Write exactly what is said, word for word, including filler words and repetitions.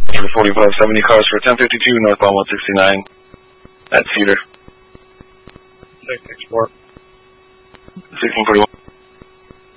forty-five seventy cars for ten fifty-two northbound one sixty-nine at Cedar. six six four. sixteen forty-one.